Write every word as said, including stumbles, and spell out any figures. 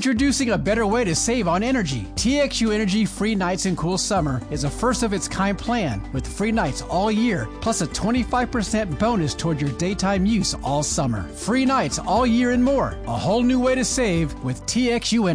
Introducing a better way to save on energy. T X U Energy Free Nights and Cool Summer is a first-of-its-kind plan with free nights all year, plus a twenty-five percent bonus toward your daytime use all summer. Free nights all year and more. A whole new way to save with T X U Energy.